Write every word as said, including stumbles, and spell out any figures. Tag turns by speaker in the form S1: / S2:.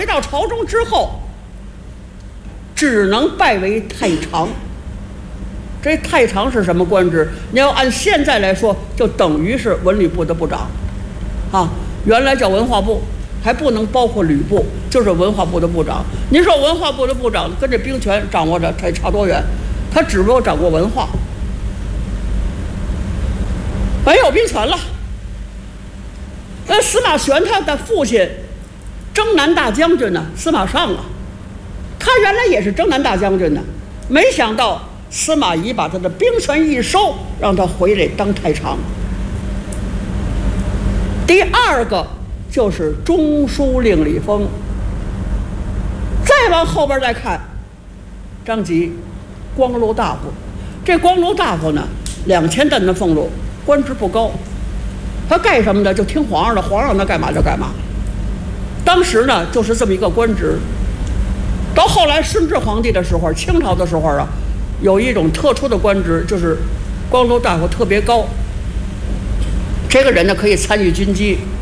S1: 回到朝中之后，只能拜为太常。这太常是什么官职？你要按现在来说，就等于是文旅部的部长，啊，原来叫文化部，还不能包括旅部，就是文化部的部长。您说文化部的部长跟这兵权掌握着才差多远？他只不过掌握文化，没有兵权了。呃，司马玄他的父亲征南大将军呢，司马尚啊，他原来也是征南大将军呢，没想到司马懿把他的兵权一收，让他回来当太常。第二个就是中书令李丰。再往后边再看，张籍光禄大夫。这光禄大夫呢，两千担的俸禄，官职不高。他干什么的？就听皇上的，皇上让他干嘛就干嘛。当时呢，就是这么一个官职。到后来顺治皇帝的时候，清朝的时候啊，有一种特殊的官职，就是光禄大夫特别高。这个人呢，可以参与军机，